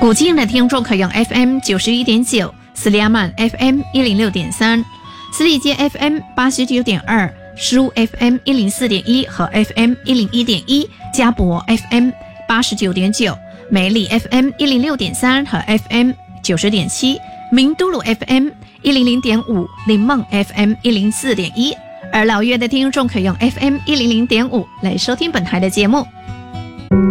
古晋的听众可用 FM 91.9、斯里亚曼 FM 106.3、斯里街 FM 89.2、苏 FM 104.1和 FM 101.1、嘉博 FM 89.9、梅里 FM 106.3和 FM 90.7、明都鲁 FM 100.5、林梦 FM 104.1。而老粤的听众可用 FM 100.5来收听本台的节目。